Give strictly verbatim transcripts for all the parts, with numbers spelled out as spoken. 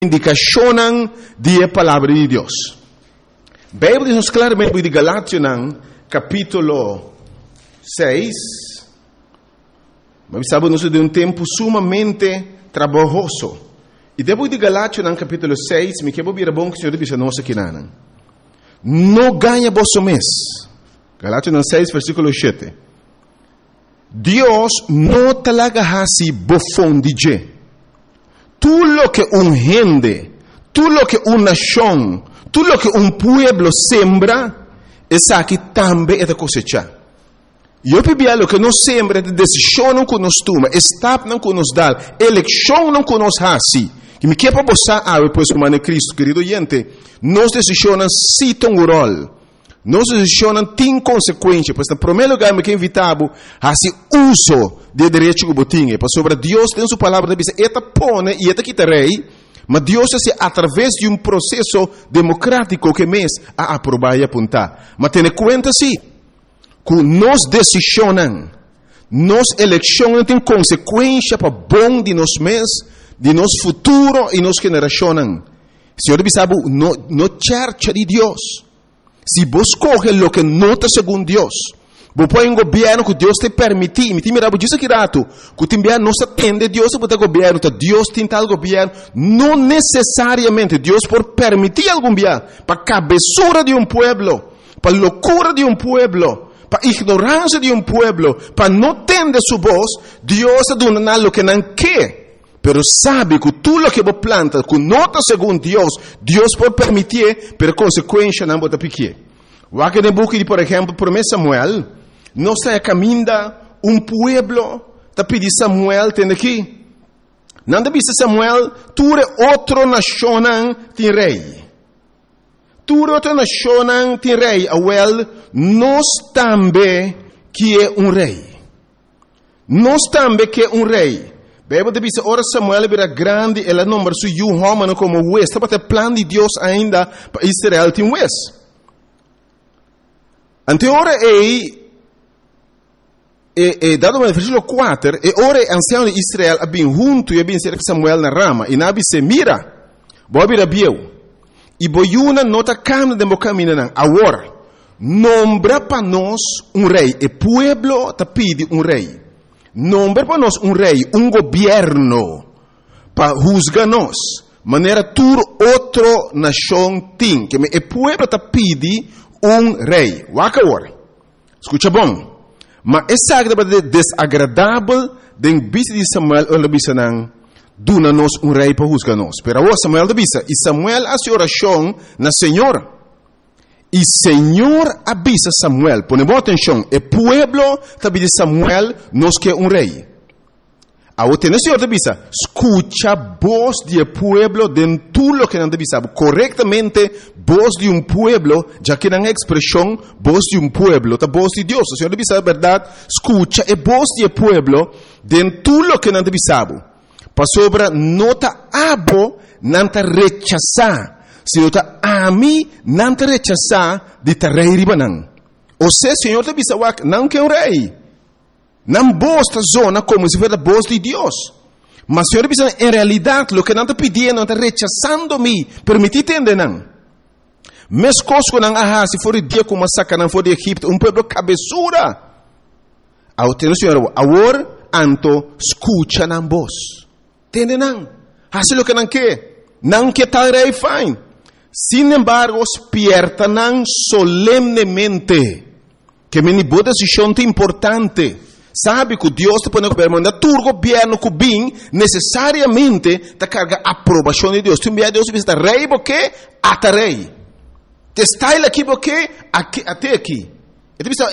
indicación de la palabra de Dios. Bíblia diz claramente de Galátias, capítulo seis. Mas estamos de um tempo sumamente trabalhoso. E depois de Galátias, capítulo seis, me quero vir bom que o Senhor disse nossa aqui não. Não ganha vosso mês. Galátias seis, versículo sete. Deus não te laga assim bofão de je. Tu lo que un gente, tu lo que una nación, tu lo que un pueblo sembra, es aquí también es cosecha. Yo pibia lo que nos sembra, de decisión no que nos toma, estap no que nos da, elección no que nos hace. Que me quepa bosa ave pues como Cristo, querido oyente, nos decisionan si ton rol. Nos decisionan tin consequência, pois, no primeiro lugar, me que invitado a se uso de direito que botinha, pois sobre Deus tem sua palavra, diz, eta pone e eta quitarei, mas Deus é através de um processo democrático que mês a aprovar e apontar. Mas tenha conta sim, que nos decisionan, nos eleições tem consequência para bom de nos mês, de nos futuro e nos gerações. Senhor, sabe, no, no church de Deus. Se vos coge lo que não está segundo Deus, vos põe um governo que Deus te permite, me te mira, diz aqui rato, que o governo não se atende, Deus pode governo, Deus tem tal governo, não necessariamente Deus por permitir algum governo, para cabeçura de um pueblo, para loucura de um pueblo, para ignorância de um pueblo, para não tender sua voz, Deus dá o que não quer. Pero sabe que tudo o que você planta, que não está segundo Deus, Deus pode permitir, pero consequência não pode pequer. O aqui no book, por exemplo, primeiro Samuel, não está caminhando um pueblo, está pedindo Samuel, tem aqui. Não deve ser Samuel, tu é outra nação, tem rei. Tu é outra nação, tem rei. Awel, nós também que é um rei. Nós também que é um rei. Bíblia diz, ora Samuel era grande, ela nombra su yu homem como juez. Estava até plano de Deus ainda para Israel tem juez. Ante ora e, e, e dado no versículo quatro, e ora ancião de Israel abin junto e abin cerca Samuel na rama, e nabi se mira, bo abira bieu, e boiuna nota cam de mocamina nan, agora, nombra para nós um rei, e pueblo te pide um rei. Nombra para nós um rei, um governo, para juzgar-nos. Maneira tur outro nação tem, que o povo te pede um rei. Waka agora. Escuta bom. Mas essa é desagradável de vista de Samuel, ou de não, duna-nos um rei para juzgar-nos. Pero agora Samuel de vista, e Samuel hace oração na Senhora. E Senhor avisa Samuel, põe boa atenção, o pueblo pede Samuel, nos quer um rei. A outra, o Senhor avisa, escucha a voz do pueblo de tudo que não deve saber. Corretamente, voz de um pueblo, já que não é expressão, voz de um pueblo, a voz de Deus. O Senhor avisa a verdade, escucha a voz do pueblo de tudo que não deve saber. Para sobre, nota abo, não te rechazar. Senhor, a mim não te rechazar de te rei ribanang. Ou seja, Senhor, te bisa wak, não quer um rei. Não bosta zona como se fosse a voz de Deus. Mas Senhor, bisa, em realidade, o que não te pedia, não te rechazando-me, permitir entender não. Mes coisas não ah, se for o dia como saca, não for de Egipto, um povo cabeçura. Ao ter o Senhor, agora, anto, escucha na voz. Entende não? Hace o que não quer. Não quer tal rei fine. Sin embargo, despiertan solemnemente que me boa decisão importante. Sabe que Deus te põe no governo, mas tu governo que bem necessariamente te carga aprovação de Deus. Tu envia Deus e diz, rei porque até rei. Te está aqui porque até aqui. E tu diz,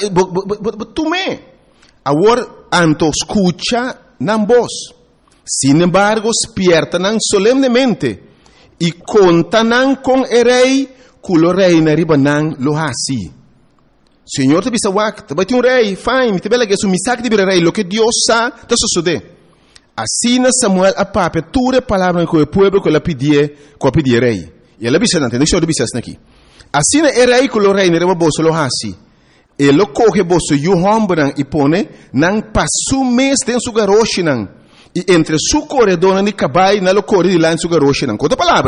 tu me. Agora, anto escucha na voz. Sin embargo, despiertan solemnemente. E contanan com o rei, culo rei na ribanan lo hasi. Senhor te bisa wak, te bati um rei, fine, te bela que su misak de rei, lo que Deus sa, te sucede. Assim na Samuel a pape, ture palavra com o povo que ela pedia, que pedia rei. E ela bisa não, deixa eu bisa aqui. Assim na rei culo rei na riba bolso lo hasi. E lo coge bolso yu hombran e pone, nang pasu mes den su garoshi nang. e entre su corredor ni cabai na lo corri di lan su garoshe nan. Outra palavra,